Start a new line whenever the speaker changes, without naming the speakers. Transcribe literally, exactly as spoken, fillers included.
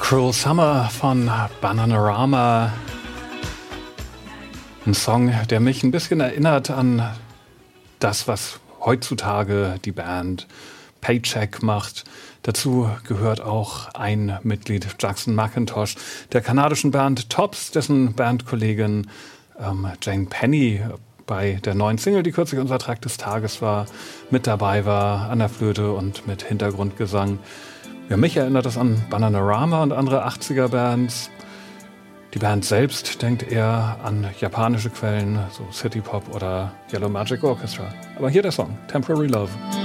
Cruel Summer von Bananarama. Ein Song, der mich ein bisschen erinnert an das, was heutzutage die Band Paycheck macht. Dazu gehört auch ein Mitglied, Jackson McIntosh, der kanadischen Band Tops, dessen Bandkollegin ähm, Jane Penny bei der neuen Single, die kürzlich unser Track des Tages war, mit dabei war, an der Flöte und mit Hintergrundgesang. Ja, mich erinnert das an Bananarama und andere achtziger-Bands. Die Band selbst denkt eher an japanische Quellen, so City Pop oder Yellow Magic Orchestra. Aber hier der Song, Temporary Love.